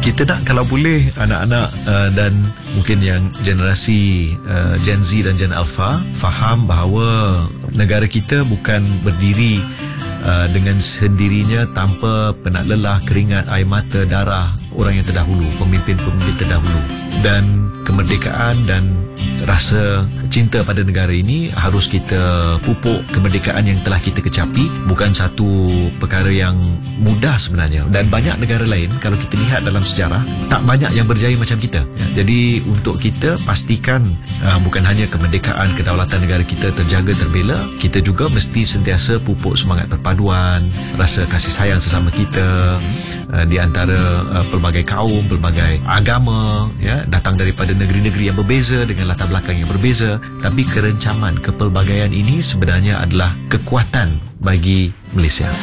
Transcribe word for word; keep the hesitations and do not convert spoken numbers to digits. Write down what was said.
kita nak kalau boleh anak-anak uh, dan mungkin yang generasi uh, Gen Z dan Gen Alpha faham bahawa negara kita bukan berdiri Uh, dengan sendirinya tanpa penat lelah, keringat, air mata, darah orang yang terdahulu, pemimpin-pemimpin terdahulu. Dan kemerdekaan dan rasa cinta pada negara ini harus kita pupuk. Kemerdekaan yang telah kita kecapi bukan satu perkara yang mudah sebenarnya, dan banyak negara lain kalau kita lihat dalam sejarah tak banyak yang berjaya macam kita. Jadi untuk kita pastikan uh, bukan hanya kemerdekaan, kedaulatan negara kita terjaga, terbela, kita juga mesti sentiasa pupuk semangat perpaduan, rasa kasih sayang sesama kita uh, di antara uh, pelbagai kaum, pelbagai agama, ya, datang daripada negeri-negeri yang berbeza dengan latar belakang yang berbeza, tapi kerencaman, kepelbagaian ini sebenarnya adalah kekuatan bagi Malaysia.